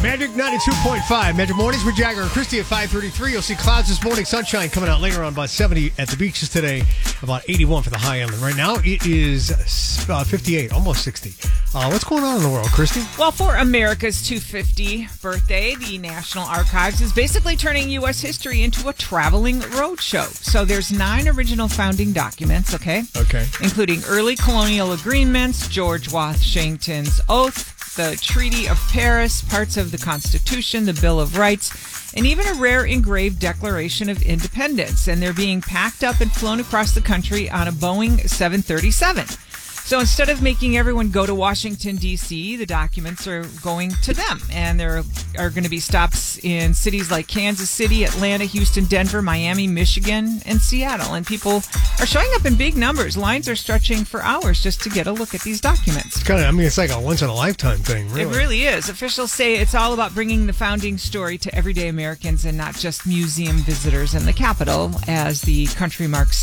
Magic 92.5. Magic Mornings with Jagger and Christy at 5:33. You'll see clouds this morning. Sunshine coming out later on, about 70 at the beaches today. About 81 for the high end. Right now it is 58, almost 60. What's going on in the world, Christy? Well, for America's 250th birthday, the National Archives is basically turning U.S. history into a traveling roadshow. So there's 9 original founding documents, okay? Okay. Including early colonial agreements, George Washington's oath, the Treaty of Paris, parts of the Constitution, the Bill of Rights, and even a rare engraved Declaration of Independence. And they're being packed up and flown across the country on a Boeing 737. So instead of making everyone go to Washington, D.C., the documents are going to them. And there are going to be stops in cities like Kansas City, Atlanta, Houston, Denver, Miami, Michigan, and Seattle. And people are showing up in big numbers. Lines are stretching for hours just to get a look at these documents. It's like a once-in-a-lifetime thing, really. It really is. Officials say it's all about bringing the founding story to everyday Americans and not just museum visitors in the Capitol as the country marks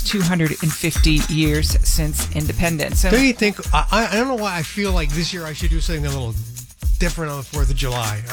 250 years since independence. Don't you think, I don't know why I feel like this year I should do something a little different on the 4th of July.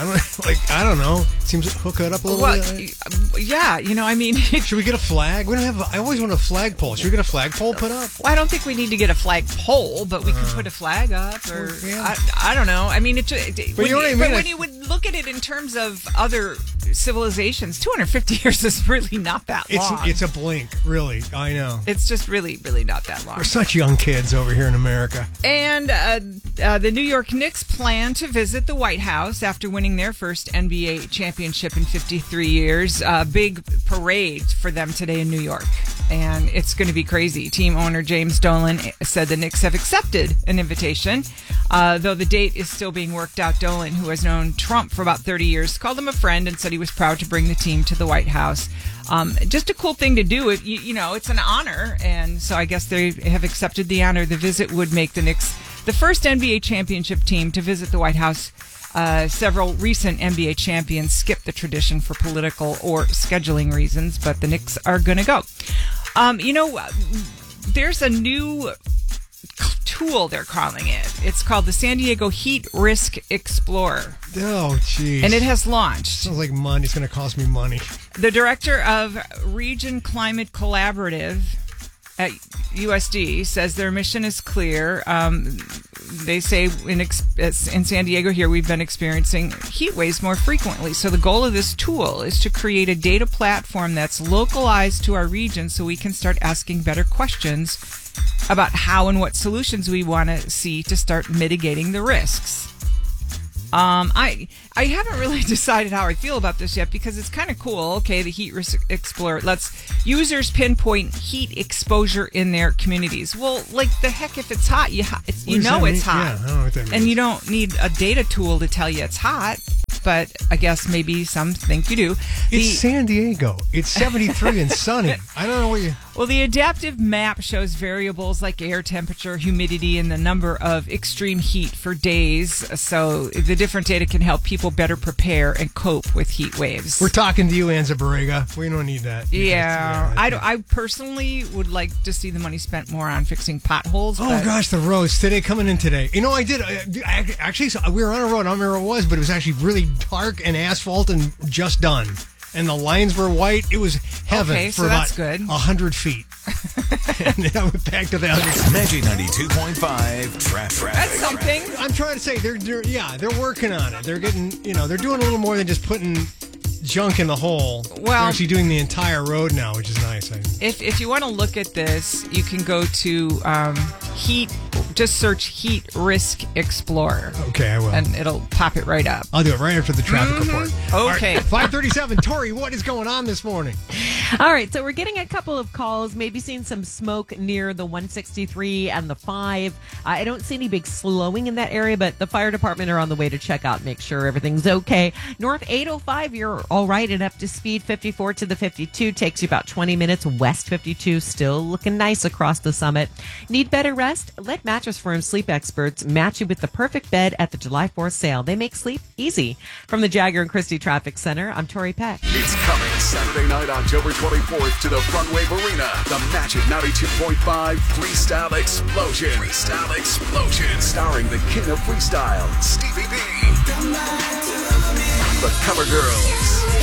I don't know. Seems hook it up a little bit. Yeah, should we get a flag? We don't have. I always want a flagpole. Should we get a flagpole put up? Well, I don't think we need to get a flagpole, but we could put a flag up, or I don't know. I mean, but you know what I mean? But when you would look at it in terms of other civilizations, 250 years is really not that long. It's a blink, really. I know. It's just really, really not that long. We're such young kids over here in America. And the New York Knicks plan to visit the White House after winning their first NBA championship in 53 years. Big parade for them today in New York. And it's going to be crazy. Team owner James Dolan said the Knicks have accepted an invitation, though the date is still being worked out. Dolan, who has known Trump for about 30 years, called him a friend and said he was proud to bring the team to the White House. Just a cool thing to do. It's an honor, and so I guess they have accepted the honor. The visit would make the Knicks the first NBA championship team to visit the White House. Several recent NBA champions skipped the tradition for political or scheduling reasons, but the Knicks are going to go. There's a new tool, they're calling it. It's called the San Diego Heat Risk Explorer. Oh, geez. And it has launched. Sounds like money. It's going to cost me money. The director of Region Climate Collaborative at USD says their mission is clear. They say in San Diego here, we've been experiencing heat waves more frequently. So the goal of this tool is to create a data platform that's localized to our region so we can start asking better questions about how and what solutions we want to see to start mitigating the risks. I haven't really decided how I feel about this yet because it's kind of cool. Okay, the Heat Risk Explorer lets users pinpoint heat exposure in their communities. Well, like the heck, if it's hot, you know it's hot. Yeah, I don't know what that means. And you don't need a data tool to tell you it's hot. But I guess maybe some think you do. It's San Diego. It's 73 and sunny. I don't know what you... Well, the adaptive map shows variables like air temperature, humidity, and the number of extreme heat for days. So the different data can help people better prepare and cope with heat waves. We're talking to you, Anza Barrega. We don't need that. Yeah. I personally would like to see the money spent more on fixing potholes. Oh, gosh, the roads today, coming in today. I did. Actually, we were on a road. I don't remember what it was, but it was actually really dark and asphalt and just done. And the lines were white. It was heaven for about 100 feet. And then I went back to the other. Magic 92.5 traffic. That's something. I'm trying to say they're working on it. They're getting, they're doing a little more than just putting junk in the hole. Well, they're actually doing the entire road now, which is nice. If you want to look at this, you can go to just search Heat Risk Explorer. Okay, I will. And it'll pop it right up. I'll do it right after the traffic report. Okay. Right, 5:37. Tori, what is going on this morning? All right, so we're getting a couple of calls, maybe seeing some smoke near the 163 and the 5. I don't see any big slowing in that area, but the fire department are on the way to check out, make sure everything's okay. North 805, you're all right and up to speed. 54 to the 52 takes you about 20 minutes. West 52 still looking nice across the summit. Need better rest? Let Mattress Firm Sleep Experts match you with the perfect bed at the July 4th sale. They make sleep easy. From the Jagger and Christie Traffic Center, I'm Tori Peck. It's coming Saturday night, October 24th to the Front Wave Arena. The Magic 92.5 Freestyle Explosion. Freestyle Explosion. Starring the king of freestyle, Stevie B. The Cover Girls.